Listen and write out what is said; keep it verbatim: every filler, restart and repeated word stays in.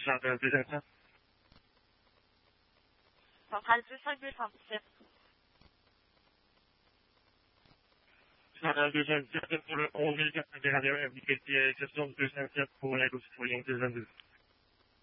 Chantal deux cent sept. Centrale deux cinq deux cent dix-sept. Chantal deux cent dix-sept pour le onze mille quatre cent quarante et un, vitesse exception deux cent sept pour l'aide aux citoyens deux cent deux.